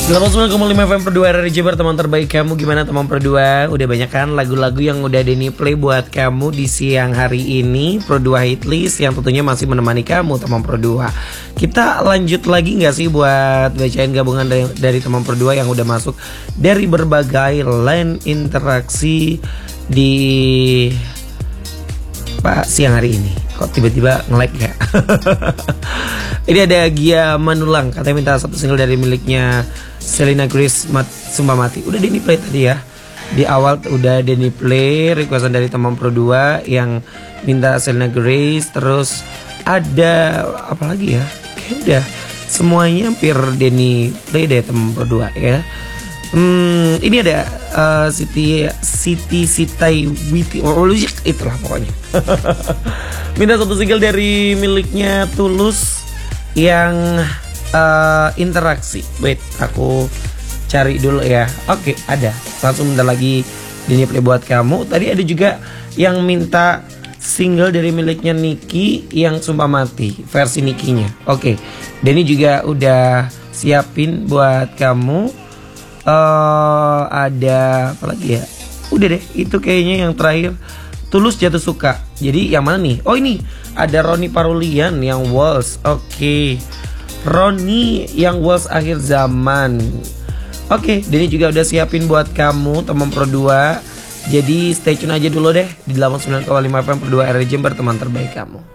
99,5 FM Pro 2 RRJ teman terbaik kamu. Gimana teman Pro 2? Udah banyak kan lagu-lagu yang udah Denny play buat kamu di siang hari ini. Pro 2 Hitlist yang tentunya masih menemani kamu teman Pro 2. Kita lanjut lagi gak sih buat bacain gabungan dari teman Pro 2 yang udah masuk dari berbagai line interaksi di siang hari ini. Kok tiba-tiba nge-lag ya? Ini ada Gia Manulang, katanya minta satu single dari miliknya Selena Grace, Sumpah Mati. Udah Denny play tadi ya. Di awal udah Denny play requestan dari teman Pro 2 yang minta Selena Grace. Terus ada apa lagi ya? Kayak udah semuanya hampir Denny play deh teman Pro 2 ya. Ini ada Siti Sitai Witi, itulah pokoknya. Minta satu single dari miliknya Tulus yang interaksi. Wait, aku cari dulu ya. Oke, ada. Langsung bentar lagi Denny play buat kamu. Tadi ada juga yang minta single dari miliknya Niki yang Sumpah Mati, versi Nikinya. Oke, Denny juga udah siapin buat kamu. Ada apa lagi ya? Udah deh, itu kayaknya yang terakhir. Tulus Jatuh Suka. Jadi yang mana nih? Oh ini ada Roni Parulian yang Walls. Oke, Roni yang Walls Akhir Zaman. Oke, Denny juga udah siapin buat kamu teman Pro 2. Jadi stay tune aja dulu deh di 89,5 FM Pro 2 RRJ teman terbaik kamu.